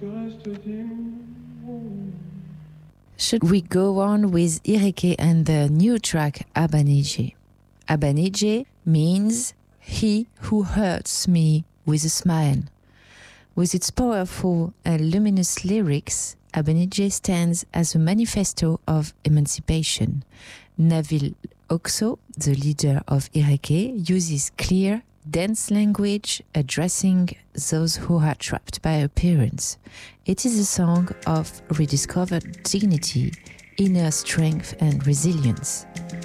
Should we go on with Ireke and the new track Abanije? Abanije means he who hurts me with a smile. With its powerful and luminous lyrics, Abanije stands as a manifesto of emancipation. Nabil Oxo, the leader of Ireke, uses clear, dense language addressing those who are trapped by appearance. It is a song of rediscovered dignity, inner strength and resilience.